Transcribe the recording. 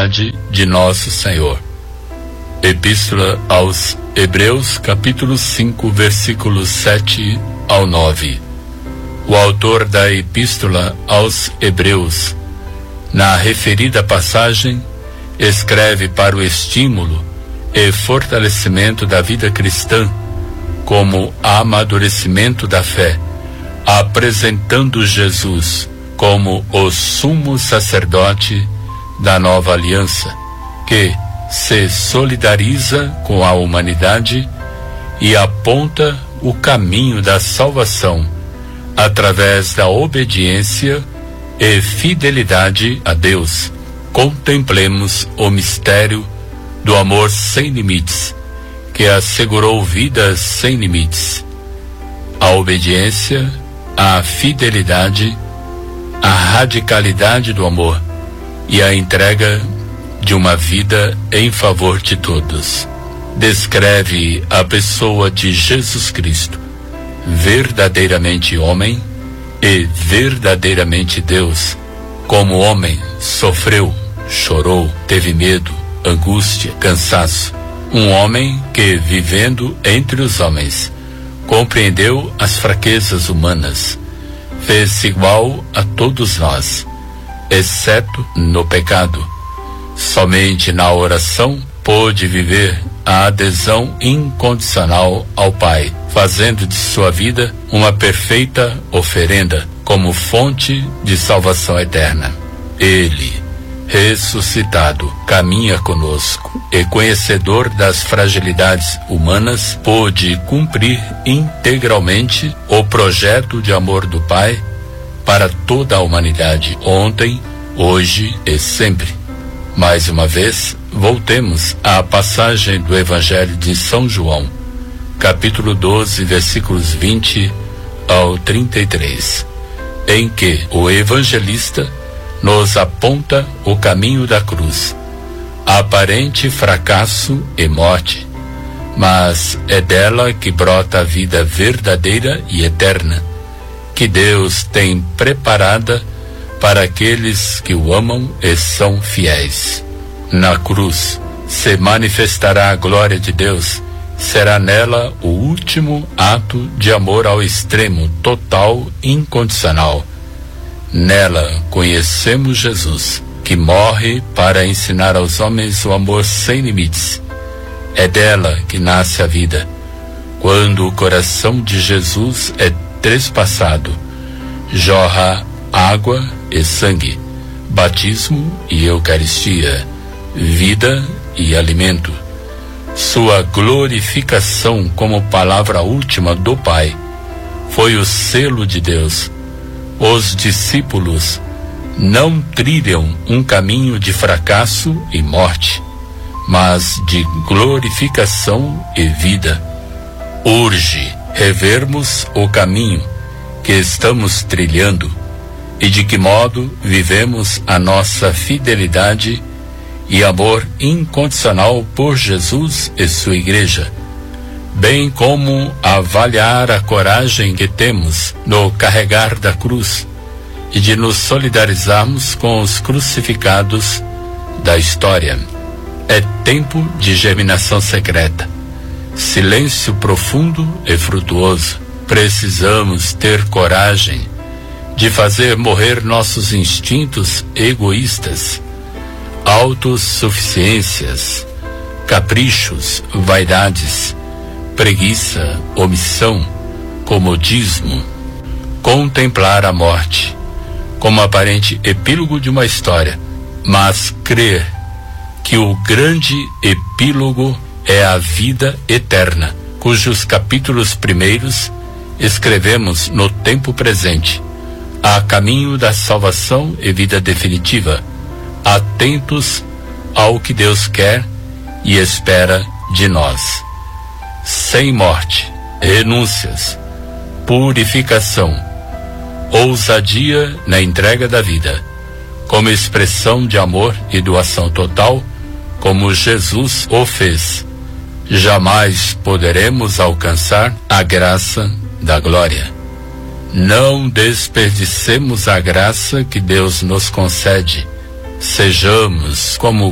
fidelidade de nosso Senhor. Epístola aos Hebreus, capítulo 5, versículos 7 ao 9. O autor da Epístola aos Hebreus, na referida passagem, escreve para o estímulo e fortalecimento da vida cristã, como amadurecimento da fé, apresentando Jesus como o sumo sacerdote da nova aliança, que se solidariza com a humanidade e aponta o caminho da salvação através da obediência e fidelidade a Deus. Contemplemos o mistério do amor sem limites, que assegurou vidas sem limites. A obediência, a fidelidade, a radicalidade do amor e a entrega de uma vida em favor de todos. Descreve a pessoa de Jesus Cristo, verdadeiramente homem e verdadeiramente Deus. Como homem, sofreu, chorou, teve medo, angústia, cansaço. Um homem que, vivendo entre os homens, compreendeu as fraquezas humanas, fez-se igual a todos nós, exceto no pecado. Somente na oração pôde viver a adesão incondicional ao Pai, fazendo de sua vida uma perfeita oferenda, como fonte de salvação eterna. Ele, ressuscitado, caminha conosco e, conhecedor das fragilidades humanas, pôde cumprir integralmente o projeto de amor do Pai para toda a humanidade, ontem, hoje e sempre. Mais uma vez, voltemos à passagem do Evangelho de São João, capítulo 12, versículos 20 ao 33, em que o evangelista nos aponta o caminho da cruz, aparente fracasso e morte, mas é dela que brota a vida verdadeira e eterna, que Deus tem preparada para aqueles que o amam e são fiéis. Na cruz se manifestará a glória de Deus, será nela o último ato de amor ao extremo, total, incondicional. Nela conhecemos Jesus, que morre para ensinar aos homens o amor sem limites. É dela que nasce a vida. Quando o coração de Jesus é trespassado, jorra água e sangue, batismo e Eucaristia, vida e alimento. Sua glorificação como palavra última do Pai foi o selo de Deus. Os discípulos não trilham um caminho de fracasso e morte, mas de glorificação e vida. Urge revermos o caminho que estamos trilhando e de que modo vivemos a nossa fidelidade e amor incondicional por Jesus e sua Igreja, bem como avaliar a coragem que temos no carregar da cruz e de nos solidarizarmos com os crucificados da história. É tempo de germinação secreta, silêncio profundo e frutuoso. Precisamos ter coragem de fazer morrer nossos instintos egoístas, autossuficiências, caprichos, vaidades, preguiça, omissão, comodismo. Contemplar a morte como aparente epílogo de uma história, mas crer que o grande epílogo é a vida eterna, cujos capítulos primeiros escrevemos no tempo presente, a caminho da salvação e vida definitiva, atentos ao que Deus quer e espera de nós. Sem morte, renúncias, purificação, ousadia na entrega da vida, como expressão de amor e doação total, como Jesus o fez, jamais poderemos alcançar a graça da glória. Não desperdicemos a graça que Deus nos concede. Sejamos como